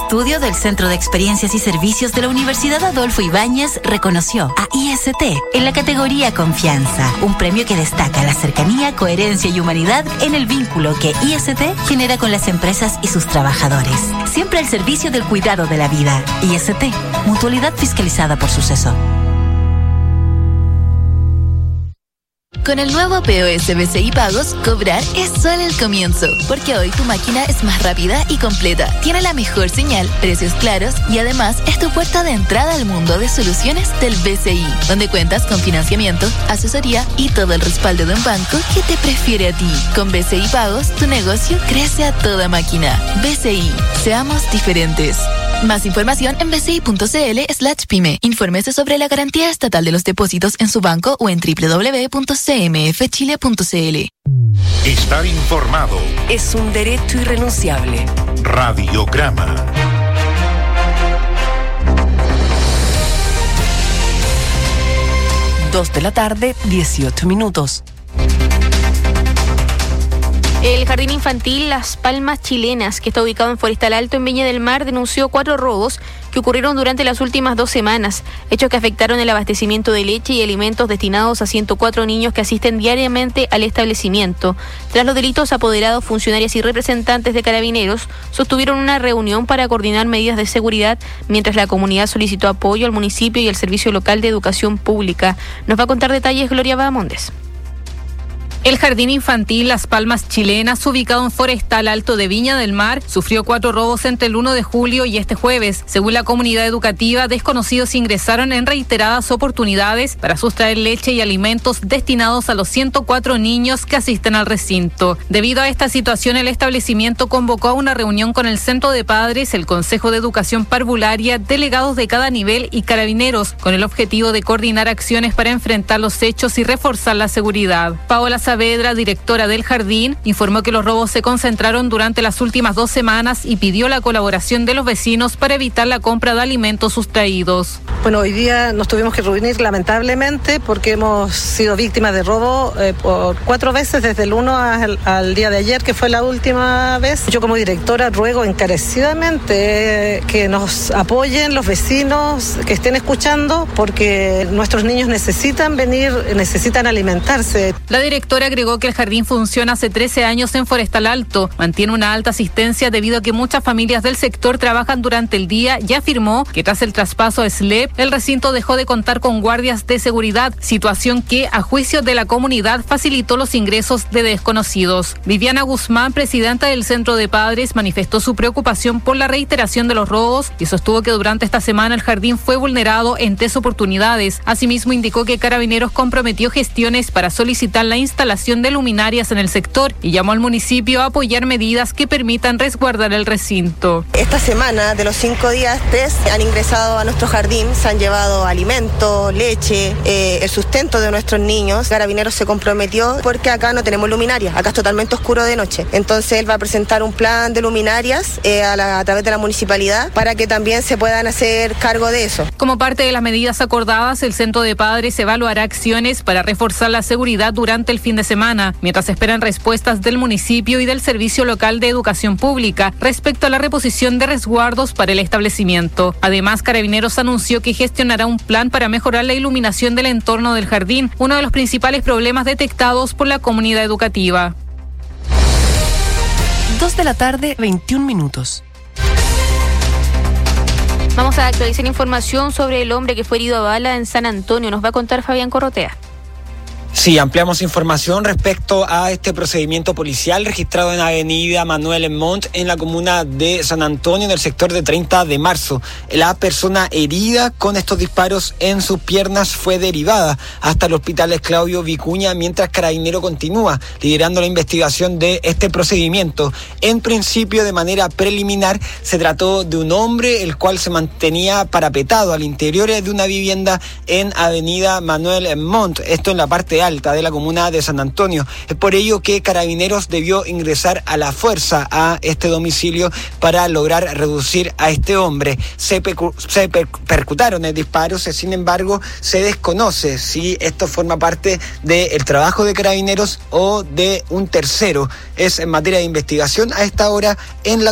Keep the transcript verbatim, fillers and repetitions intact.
estudio del Centro de Experiencias y Servicios de la Universidad Adolfo Ibáñez reconoció a I S T en la categoría Confianza, un premio que destaca la cercanía, coherencia y humanidad en el vínculo que I S T genera con las empresas y sus trabajadores. Siempre al servicio del cuidado de la vida. I S T, mutualidad fiscalizada por Suceso. Con el nuevo P O S B C I Pagos, cobrar es solo el comienzo, porque hoy tu máquina es más rápida y completa, tiene la mejor señal, precios claros y además es tu puerta de entrada al mundo de soluciones del B C I, donde cuentas con financiamiento, asesoría y todo el respaldo de un banco que te prefiere a ti. Con B C I Pagos, tu negocio crece a toda máquina. B C I, seamos diferentes. Más información en bci.cl slash pyme. Infórmese sobre la garantía estatal de los depósitos en su banco o en doble u doble u doble u punto c m f chile punto c l. Estar informado es un derecho irrenunciable. Radiograma. Dos de la tarde, dieciocho minutos. El Jardín Infantil Las Palmas Chilenas, que está ubicado en Forestal Alto, en Viña del Mar, denunció cuatro robos que ocurrieron durante las últimas dos semanas, hechos que afectaron el abastecimiento de leche y alimentos destinados a ciento cuatro niños que asisten diariamente al establecimiento. Tras los delitos, apoderados, funcionarios y representantes de Carabineros sostuvieron una reunión para coordinar medidas de seguridad, mientras la comunidad solicitó apoyo al municipio y al Servicio Local de Educación Pública. Nos va a contar detalles Gloria Bahamondes. El Jardín Infantil Las Palmas Chilenas, ubicado en Forestal Alto de Viña del Mar, sufrió cuatro robos entre el primero de julio y este jueves. Según la comunidad educativa, desconocidos ingresaron en reiteradas oportunidades para sustraer leche y alimentos destinados a los ciento cuatro niños que asisten al recinto. Debido a esta situación, el establecimiento convocó a una reunión con el Centro de Padres, el Consejo de Educación Parvularia, delegados de cada nivel y Carabineros, con el objetivo de coordinar acciones para enfrentar los hechos y reforzar la seguridad. Paola Saavedra, directora del jardín, informó que los robos se concentraron durante las últimas dos semanas y pidió la colaboración de los vecinos para evitar la compra de alimentos sustraídos. Bueno, hoy día nos tuvimos que reunir lamentablemente porque hemos sido víctimas de robo eh, por cuatro veces desde el uno al, al día de ayer, que fue la última vez. Yo como directora ruego encarecidamente eh, que nos apoyen los vecinos, que estén escuchando, porque nuestros niños necesitan venir, necesitan alimentarse. La directora agregó que el jardín funciona hace trece años en Forestal Alto, mantiene una alta asistencia debido a que muchas familias del sector trabajan durante el día y afirmó que tras el traspaso a S L E P, el recinto dejó de contar con guardias de seguridad, situación que, a juicio de la comunidad, facilitó los ingresos de desconocidos. Viviana Guzmán, presidenta del Centro de Padres, manifestó su preocupación por la reiteración de los robos y sostuvo que durante esta semana el jardín fue vulnerado en tres oportunidades. Asimismo, indicó que Carabineros comprometió gestiones para solicitar la instalación de luminarias en el sector y llamó al municipio a apoyar medidas que permitan resguardar el recinto. Esta semana, de los cinco días, tres han ingresado a nuestro jardín, se han llevado alimento, leche, eh, el sustento de nuestros niños. Carabineros se comprometió porque acá no tenemos luminarias, acá es totalmente oscuro de noche. Entonces él va a presentar un plan de luminarias eh, a, la, a través de la municipalidad para que también se puedan hacer cargo de eso. Como parte de las medidas acordadas, el Centro de Padres evaluará acciones para reforzar la seguridad durante el fin de semana, mientras esperan respuestas del municipio y del Servicio Local de Educación Pública respecto a la reposición de resguardos para el establecimiento. Además, Carabineros anunció que gestionará un plan para mejorar la iluminación del entorno del jardín, uno de los principales problemas detectados por la comunidad educativa. Dos de la tarde, veintiún minutos. Vamos a actualizar información sobre el hombre que fue herido a bala en San Antonio. Nos va a contar Fabián Corrotea. Sí, ampliamos información respecto a este procedimiento policial registrado en Avenida Manuel Montt en la comuna de San Antonio, en el sector de treinta de marzo. La persona herida con estos disparos en sus piernas fue derivada hasta el hospital Claudio Vicuña, mientras Carabinero continúa liderando la investigación de este procedimiento. En principio, de manera preliminar, se trató de un hombre el cual se mantenía parapetado al interior de una vivienda en Avenida Manuel Montt, esto en la parte alta de la comuna de San Antonio. Es por ello que Carabineros debió ingresar a la fuerza a este domicilio para lograr reducir a este hombre. Se, pecu- se per- percutaron el disparos, sin embargo, se desconoce si esto forma parte del trabajo de Carabineros o de un tercero. Es en materia de investigación a esta hora en la